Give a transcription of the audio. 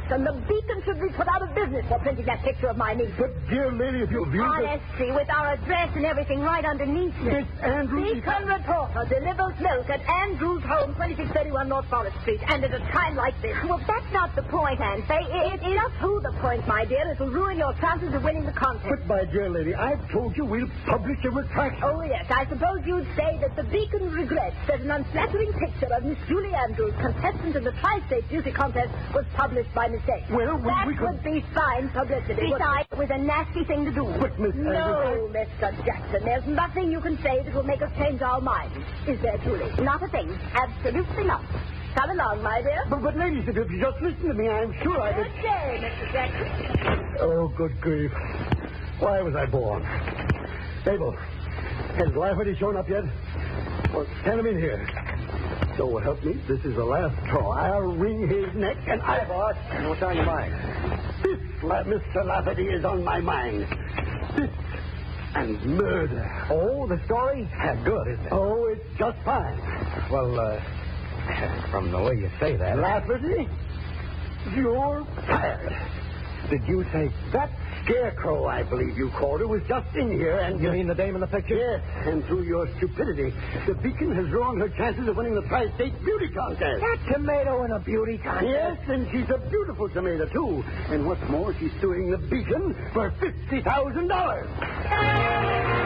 and the Beacon should be put out of business for printing that picture of my niece. But, dear lady, if you'll view Honestly, with our address and everything right underneath it. Miss Andrews... Beacon reporter delivers milk at Andrews' home, 2631 North Forest Street, and at a time like this. Well, that's not the point, Aunt Faye. It is to the point, my dear. It will ruin your chances of winning the contest. But, my dear lady, I've told you we'll publish a retraction. Oh, yes. I suppose you'd say that the Beacon regrets that an unflattering picture of Miss Julie Andrews, contestant in the Tri-State Beauty Contest, was published by mistake. Well, that we could... would be fine publicity. Besides, it was a nasty thing to do. But, Miss No, Mr. Jackson, there's nothing you can say that will make us change our minds. Is there, Julie? Not a thing. Absolutely not. Come along, my dear. But ladies, if you just listen to me, I'm sure I could... Good day, Mr. Jackson. Oh, good grief. Why was I born? Abel, has Lafferty shown up yet? Well, send him in here. So help me, this is the last straw. I'll wring his neck and I... Hey, boss. What's on your mind? This, Mr. Lafferty, is on my mind. This and murder. Oh, the story? Good, isn't it? Oh, it's just fine. Well, from the way you say that... Lafferty, you're fired. Did you say that scarecrow, I believe you called her, was just in here and... You mean the dame in the picture? Yes, and through your stupidity, the Beacon has ruined her chances of winning the Tri-State Beauty Contest. That tomato in a beauty contest? Yes, and she's a beautiful tomato, too. And what's more, she's suing the Beacon for $50,000.